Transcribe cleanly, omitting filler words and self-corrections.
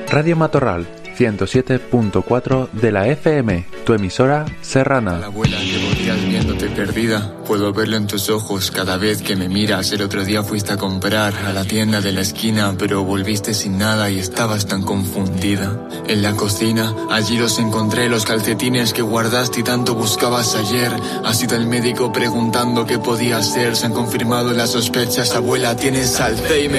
Radio Matorral 107.4 de la FM, tu emisora serrana. La abuela que volvías viéndote perdida, puedo verlo en tus ojos cada vez que me miras. El otro día fuiste a comprar a la tienda de la esquina, pero volviste sin nada y estabas tan confundida. En la cocina, allí los encontré, los calcetines que guardaste y tanto buscabas ayer. Ha sido el médico preguntando qué podía hacer, se han confirmado las sospechas, abuela, tienes Alzheimer.